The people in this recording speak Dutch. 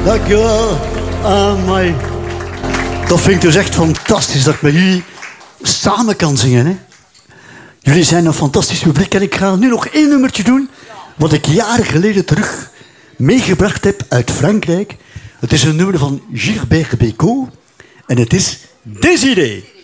Dankjewel. Amai. Dat vind ik dus echt fantastisch dat ik met jullie samen kan zingen. Hè? Jullie zijn een fantastisch publiek en ik ga nu nog 1 nummertje doen wat ik jaren geleden terug meegebracht heb uit Frankrijk. Het is een nummer van Gilbert Bécaud en het is Désiré.